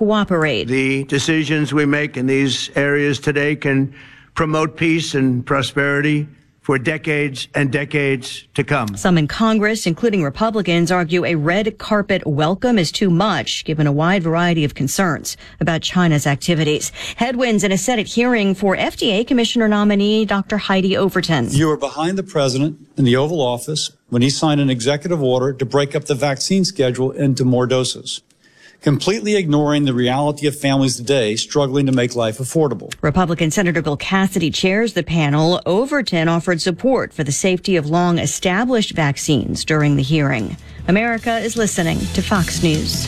cooperate. The decisions we make in these areas today can promote peace and prosperity for decades and decades to come. Some in Congress, including Republicans, argue a red carpet welcome is too much, given a wide variety of concerns about China's activities. Headwinds in a Senate hearing for FDA Commissioner nominee Dr. Heidi Overton. You were behind the president in the Oval Office when he signed an executive order to break up the vaccine schedule into more doses, completely ignoring the reality of families today struggling to make life affordable. Republican Senator Bill Cassidy chairs the panel. Overton offered support for the safety of long-established vaccines during the hearing. America is listening to Fox News.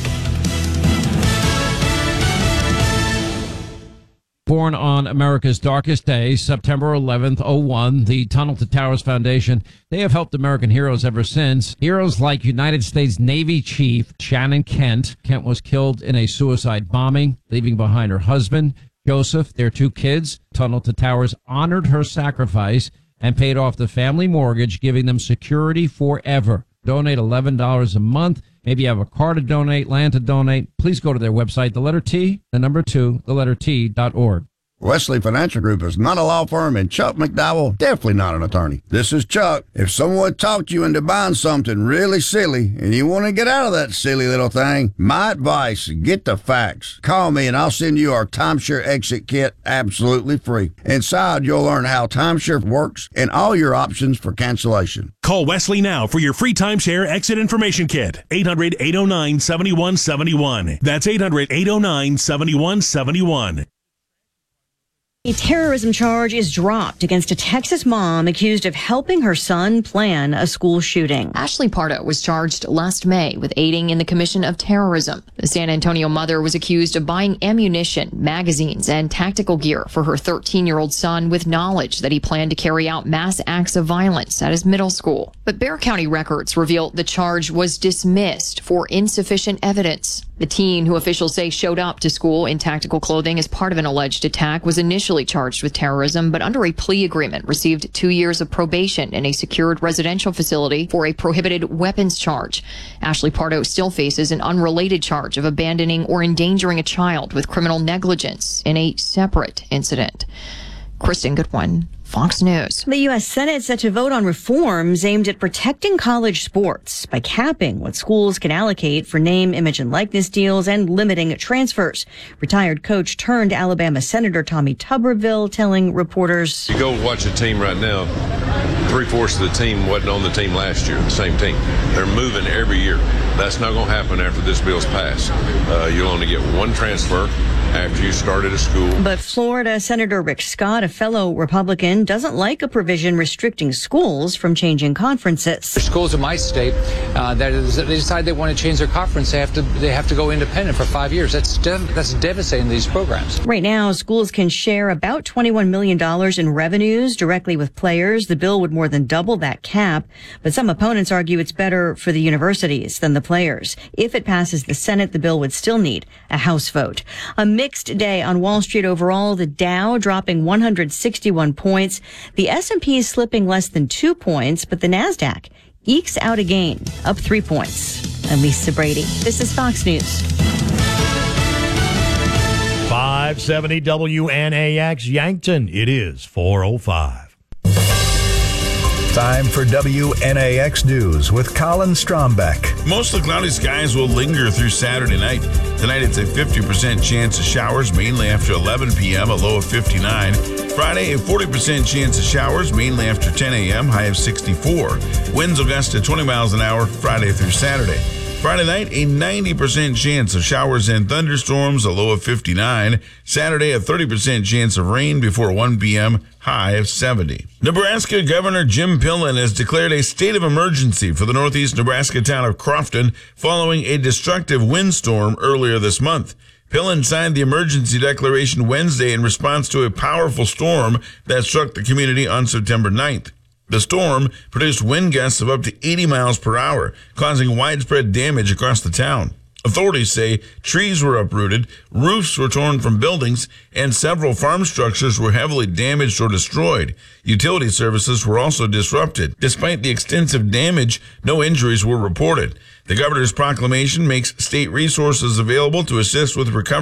Born on America's darkest day, September 11th, 01, the Tunnel to Towers Foundation, they have helped American heroes ever since. Heroes like United States Navy Chief Shannon Kent. Kent was killed in a suicide bombing, leaving behind her husband, Joseph, their 2 kids. Tunnel to Towers honored her sacrifice and paid off the family mortgage, giving them security forever. Donate $11 a month. Maybe you have a car to donate, land to donate. Please go to their website, the letter T, the number 2, the letter T.org. Wesley Financial Group is not a law firm, and Chuck McDowell definitely not an attorney. This is Chuck. If someone talked you into buying something really silly and you want to get out of that silly little thing, my advice, get the facts. Call me and I'll send you our timeshare exit kit absolutely free. Inside, you'll learn how timeshare works and all your options for cancellation. Call Wesley now for your free timeshare exit information kit. 800-809-7171. That's 800-809-7171. A terrorism charge is dropped against a Texas mom accused of helping her son plan a school shooting. Ashley Pardo was charged last May with aiding in the commission of terrorism. The San Antonio mother was accused of buying ammunition, magazines, and tactical gear for her 13-year-old son with knowledge that he planned to carry out mass acts of violence at his middle school. But Bexar County records reveal the charge was dismissed for insufficient evidence. The teen, who officials say showed up to school in tactical clothing as part of an alleged attack, was initially charged with terrorism, but under a plea agreement received 2 years of probation in a secured residential facility for a prohibited weapons charge. Ashley Pardo still faces an unrelated charge of abandoning or endangering a child with criminal negligence in a separate incident. Kristen Goodwin, Fox News. The U.S. Senate set to vote on reforms aimed at protecting college sports by capping what schools can allocate for name, image, and likeness deals and limiting transfers. Retired coach turned Alabama Senator Tommy Tuberville telling reporters, You go watch a team right now, 3/4 of the team wasn't on the team last year, the same team. They're moving every year. That's not going to happen after this bill's passed. You'll only get one transfer after you start at a school. But Florida Senator Rick Scott, a fellow Republican, doesn't like a provision restricting schools from changing conferences. Schools in my state that they decide they want to change their conference, they have to go independent for 5 years. That's devastating to these programs. Right now, schools can share about $21 million in revenues directly with players. The bill would more than double that cap, but some opponents argue it's better for the universities than the players. If it passes the Senate, the bill would still need a House vote. A mixed day on Wall Street overall, the Dow dropping 161 points. The S&P is slipping less than 2 points, but the NASDAQ ekes out a gain, up 3 points. I'm Lisa Brady. This is Fox News. 570 WNAX Yankton. It is 4:05. Time for WNAX News with Colin Strombeck. Mostly cloudy skies will linger through Saturday night. Tonight it's a 50% chance of showers, mainly after 11 p.m., a low of 59. Friday, a 40% chance of showers, mainly after 10 a.m., high of 64. Winds will gust to 20 miles an hour Friday through Saturday. Friday night, a 90% chance of showers and thunderstorms, a low of 59. Saturday, a 30% chance of rain before 1 p.m., high of 70. Nebraska Governor Jim Pillen has declared a state of emergency for the northeast Nebraska town of Crofton following a destructive windstorm earlier this month. Pillen signed the emergency declaration Wednesday in response to a powerful storm that struck the community on September 9th. The storm produced wind gusts of up to 80 miles per hour, causing widespread damage across the town. Authorities say trees were uprooted, roofs were torn from buildings, and several farm structures were heavily damaged or destroyed. Utility services were also disrupted. Despite the extensive damage, no injuries were reported. The governor's proclamation makes state resources available to assist with recovery